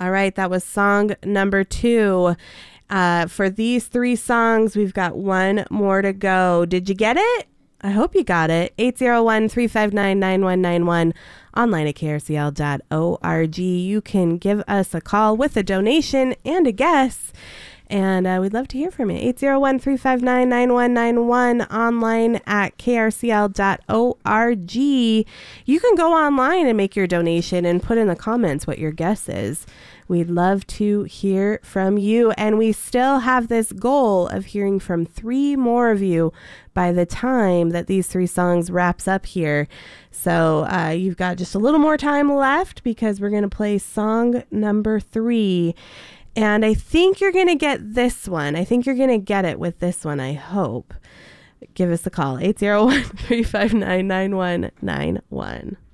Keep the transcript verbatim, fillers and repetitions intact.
All right, that was song number two. Uh, for these three songs, we've got one more to go. Did you get it? I hope you got it. eight oh one, three five nine, nine one nine one, online at K R C L dot org. You can give us a call with a donation and a guess, and uh, we'd love to hear from you. eight oh one, three five nine, nine one nine one, online at K R C L dot org. You can go online and make your donation and put in the comments what your guess is. We'd love to hear from you, and we still have this goal of hearing from three more of you by the time that these three songs wraps up here. So uh, you've got just a little more time left because we're going to play song number three. And I think you're going to get this one. I think you're going to get it with this one, I hope. Give us a call, eight oh one, three five nine, nine one nine one.